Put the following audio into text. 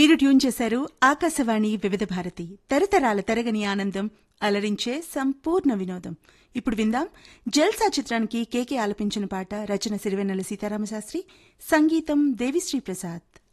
మీరు ట్యూన్ చేశారు ఆకాశవాణి వివిధ భారతి తరతరాల తరగని ఆనందం అలరించే సంపూర్ణ వినోదం. ఇప్పుడు విందాం జల్సా చిత్రానికి కేకే ఆలపించిన పాట. రచన సిరివెన్నెల సీతారామశాస్త్రి, సంగీతం దేవిశ్రీ ప్రసాద్.